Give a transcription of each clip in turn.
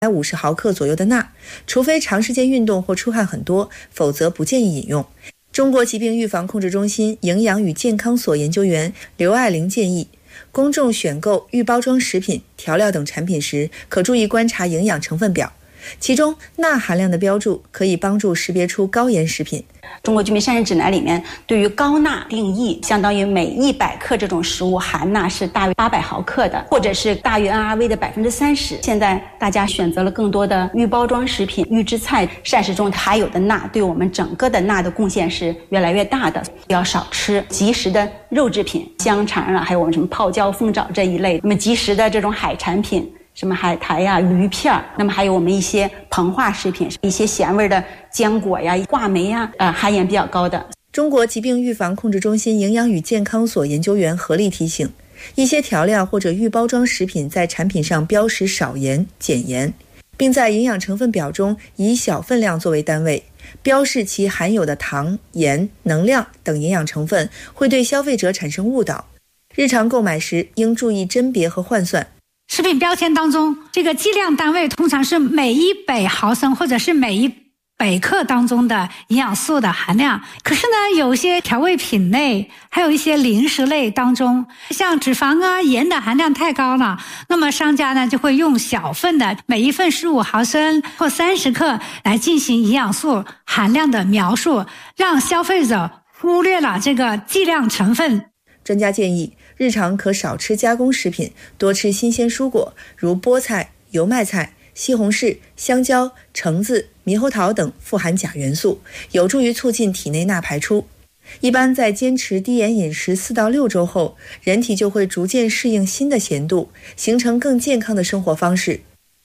150毫克左右的钠，除非长时间运动或出汗很多，否则不建议饮用。中国疾病预防控制中心营养与健康所研究员刘爱玲建议，公众选购预包装食品、调料等产品时，可注意观察营养成分表，其中钠含量的标注可以帮助识别出高盐食品。 中国居民膳食指南里面对于高钠定义，相当于每100克这种食物含钠是大于800毫克的，或者是大于 NRV 的30%。现在大家选择了更多的预包装食品、预制菜，膳食中含有的钠对我们整个的钠的贡献是越来越大的。要少吃即食的肉制品，香肠啊，还有我们什么泡椒、凤爪这一类。那么即食的这种海产品，什么海苔呀、鱼片，那么还有我们一些膨化食品，一些咸味的浆果呀、话梅呀，含盐比较高的。 中国疾病预防控制中心营养与健康所研究员何丽提醒，一些调料或者预包装食品在产品上标识少盐、减盐，并在营养成分表中以小分量作为单位，标示其含有的糖、盐、能量等营养成分，会对消费者产生误导。日常购买时应注意甄别和换算。 食品标签当中，这个计量单位通常是每100毫升或者是每100克当中的营养素的含量。可是呢，有些调味品类还有一些零食类当中，像脂肪啊、盐的含量太高了，那么商家呢就会用小份的每一份15毫升或30克来进行营养素含量的描述，让消费者忽略了这个计量成分。 专家建议，日常可少吃加工食品，多吃新鲜蔬果，如菠菜、油麦菜、西红柿、香蕉、橙子、猕猴桃等富含钾元素，有助于促进体内钠排出。一般在坚持低盐饮食4到6周后，人体就会逐渐适应新的咸度，形成更健康的生活方式。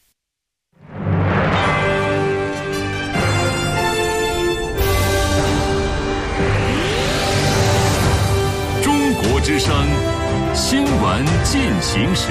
之声新闻进行时，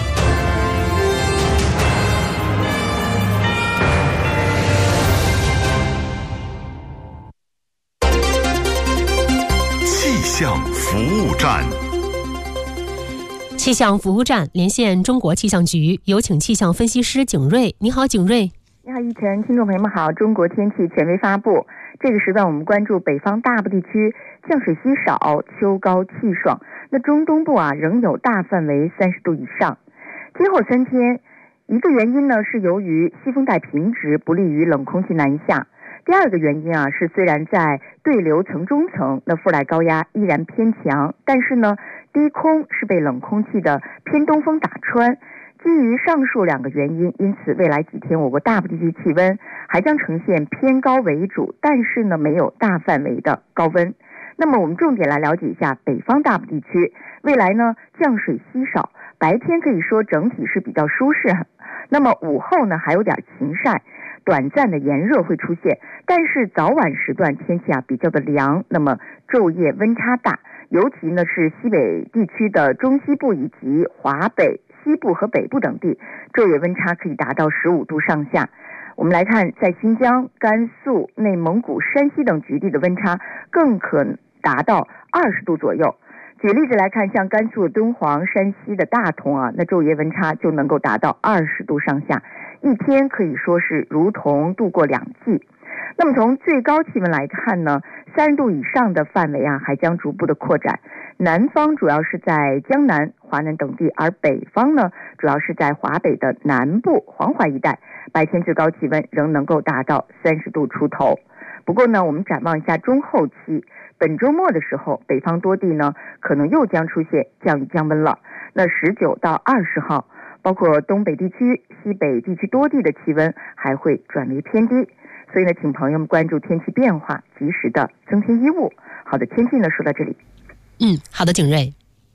气象服务站。 气象服务站连线中国气象局，有请气象分析师景瑞。你好，景瑞。 你好，一晨，听众朋友们好。中国天气权威发布，这个时段我们关注北方大部地区降水稀少，秋高气爽。那中东部仍有大范围30度以上。今后3天，一个原因呢是由于西风带平直，不利于冷空气南下。第二个原因是虽然在对流层中层，那副来高压依然偏强，但是呢低空是被冷空气的偏东风打穿。基于上述2个原因，因此未来几天我国大部地区气温还将呈现偏高为主，但是呢没有大范围的高温。那么我们重点来了解一下北方大部地区，未来呢降水稀少，白天可以说整体是比较舒适，那么午后呢还有点晴晒，短暂的炎热会出现，但是早晚时段天气比较的凉，那么昼夜温差大，尤其呢是西北地区的中西部以及华北、西部和北部等地，昼夜温差可以达到15度上下。我们来看，在新疆、甘肃、内蒙古、山西等局地的温差更可达到20度左右。举例子来看，像甘肃的敦煌、山西的大同那昼夜温差就能够达到20度上下，一天可以说是如同度过2季。那么从最高气温来看呢，30度以上的范围还将逐步的扩展。南方主要是在江南、华南等地，而北方呢主要是在华北的南部、黄淮一带，白天最高气温仍能够达到30度出头。不过呢，我们展望一下中后期，本周末的时候，北方多地呢可能又将出现降雨降温了。那19到20号，包括东北地区、西北地区多地的气温还会转为偏低。所以呢，请朋友们关注天气变化，及时的增添衣物。好的，天气呢说到这里。 好的，景瑞。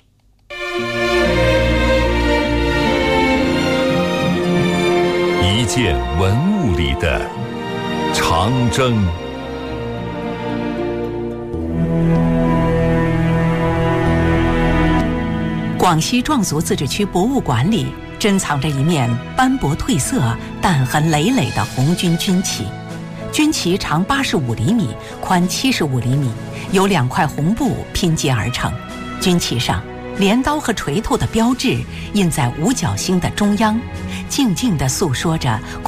一件文物里的长征。 广西壮族自治区博物馆里珍藏着一面斑驳褪色、弹痕累累的红军军旗。军旗长85厘米，宽75厘米，由2块红布拼接而成。军旗上镰刀和锤头的标志印在五角星的中央，静静地诉说着